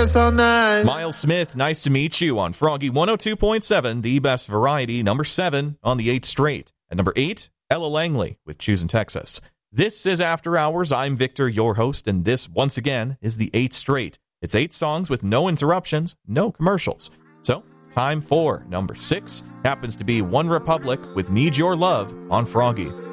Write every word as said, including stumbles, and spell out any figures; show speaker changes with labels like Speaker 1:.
Speaker 1: dance all night.
Speaker 2: Miles Smith, Nice to Meet You on Froggy one oh two point seven, the best variety, number seven on the eight straight. At number eight, Ella Langley with Choosing Texas. This is After Hours. I'm Victor, your host, and this, once again, is the eight straight. It's eight songs with no interruptions, no commercials. So, it's time for number six. Happens to be One Republic with Need Your Love on Froggy.